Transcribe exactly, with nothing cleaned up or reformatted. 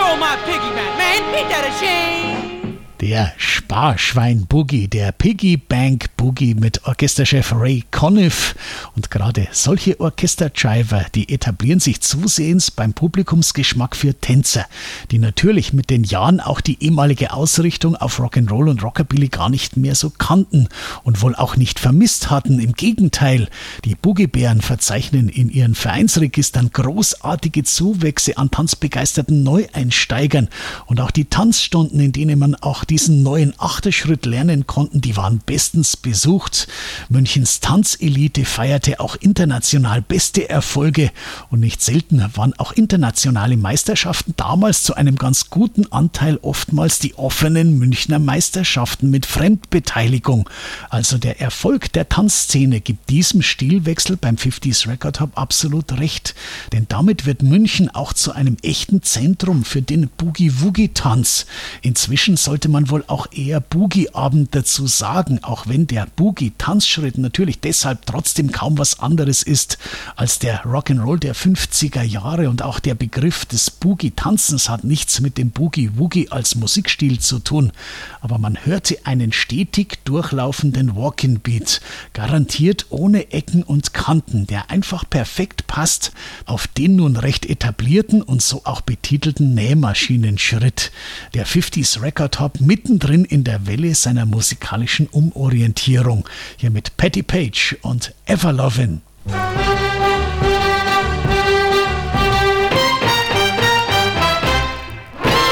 stole my piggy bank, man. Ain't that a shame? Der Sparschwein-Boogie, der Piggy Bank Boogie mit Orchesterchef Ray Conniff. Und gerade solche Orchesterjiver, die etablieren sich zusehends beim Publikumsgeschmack für Tänzer, die natürlich mit den Jahren auch die ehemalige Ausrichtung auf Rock'n'Roll und Rockabilly gar nicht mehr so kannten und wohl auch nicht vermisst hatten. Im Gegenteil, die Boogiebären verzeichnen in ihren Vereinsregistern großartige Zuwächse an tanzbegeisterten Neueinsteigern. Und auch die Tanzstunden, in denen man auch diesen neuen Achterschritt lernen konnten, die waren bestens besucht. Münchens Tanzelite feierte auch international beste Erfolge und nicht selten waren auch internationale Meisterschaften damals zu einem ganz guten Anteil oftmals die offenen Münchner Meisterschaften mit Fremdbeteiligung. Also der Erfolg der Tanzszene gibt diesem Stilwechsel beim fünfziger Record Hub absolut recht, denn damit wird München auch zu einem echten Zentrum für den Boogie-Woogie-Tanz. Inzwischen sollte man wohl auch eher Boogie-Abend dazu sagen, auch wenn der Boogie-Tanzschritt natürlich deshalb trotzdem kaum was anderes ist als der Rock'n'Roll der fünfziger Jahre und auch der Begriff des Boogie-Tanzens hat nichts mit dem Boogie-Woogie als Musikstil zu tun, aber man hörte einen stetig durchlaufenden Walk-in-Beat, garantiert ohne Ecken und Kanten, der einfach perfekt passt auf den nun recht etablierten und so auch betitelten Nähmaschinenschritt. Der fünfziger Record Hub mittendrin in der Welle seiner musikalischen Umorientierung. Hier mit Patti Page und Everlovin'.